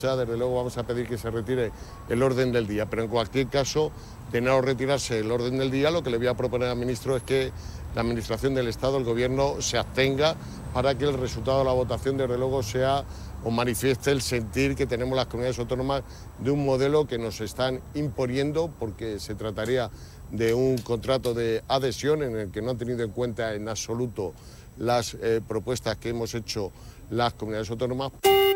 Desde luego vamos a pedir que se retire el orden del día, pero en cualquier caso, de no retirarse el orden del día, lo que le voy a proponer al ministro es que la Administración del Estado, el Gobierno, se abstenga para que el resultado de la votación, desde luego, sea o manifieste el sentir que tenemos las comunidades autónomas de un modelo que nos están imponiendo, porque se trataría de un contrato de adhesión en el que no han tenido en cuenta en absoluto las propuestas que hemos hecho las comunidades autónomas.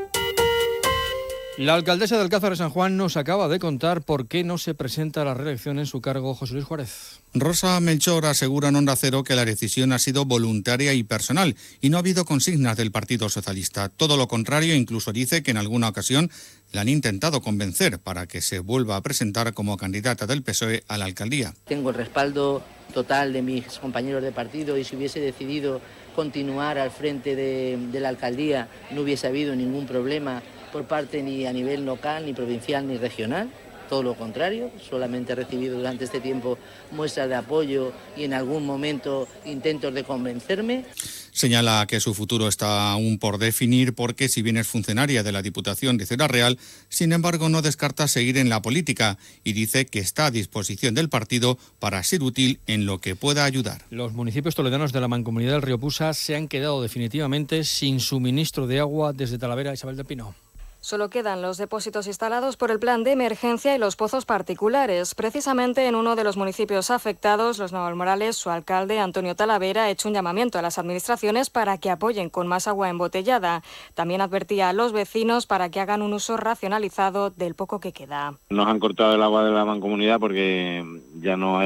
La alcaldesa de Alcázar de San Juan nos acaba de contar por qué no se presenta a la reelección en su cargo José Luis Juárez. Rosa Melchor asegura en Onda Cero que la decisión ha sido voluntaria y personal y no ha habido consignas del Partido Socialista. Todo lo contrario, incluso dice que en alguna ocasión la han intentado convencer para que se vuelva a presentar como candidata del PSOE a la alcaldía. Tengo el respaldo total de mis compañeros de partido y si hubiese decidido continuar al frente de la alcaldía no hubiese habido ningún problema por parte ni a nivel local, ni provincial, ni regional. Todo lo contrario, solamente he recibido durante este tiempo muestras de apoyo y en algún momento intentos de convencerme. Señala que su futuro está aún por definir porque si bien es funcionaria de la Diputación de Ciudad Real, sin embargo no descarta seguir en la política y dice que está a disposición del partido para ser útil en lo que pueda ayudar. Los municipios toledanos de la Mancomunidad del Río Pusa se han quedado definitivamente sin suministro de agua desde Talavera a Isabel del Pino. Solo quedan los depósitos instalados por el plan de emergencia y los pozos particulares. Precisamente en uno de los municipios afectados, Los Navalmorales, su alcalde, Antonio Talavera, ha hecho un llamamiento a las administraciones para que apoyen con más agua embotellada. También advertía a los vecinos para que hagan un uso racionalizado del poco que queda. Nos han cortado el agua de la mancomunidad porque ya no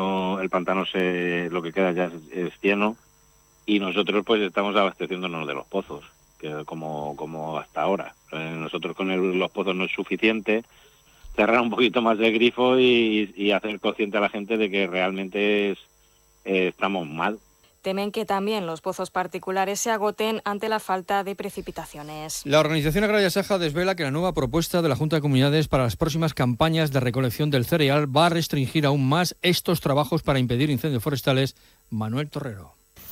el pantano lo que queda ya es cieno y nosotros pues estamos abasteciéndonos de los pozos, que como hasta ahora. Nosotros con los pozos no es suficiente, cerrar un poquito más el grifo y hacer consciente a la gente de que realmente estamos mal. Temen que también los pozos particulares se agoten ante la falta de precipitaciones. La Organización Agraria Saja desvela que la nueva propuesta de la Junta de Comunidades para las próximas campañas de recolección del cereal va a restringir aún más estos trabajos para impedir incendios forestales. Manuel Torrero.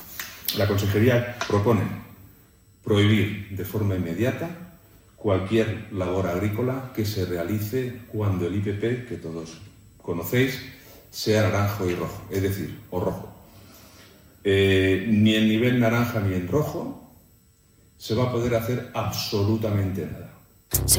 La Consejería propone prohibir de forma inmediata cualquier labor agrícola que se realice cuando el IPP, que todos conocéis, sea naranjo y rojo, es decir, o rojo. Ni en nivel naranja ni en rojo se va a poder hacer absolutamente nada.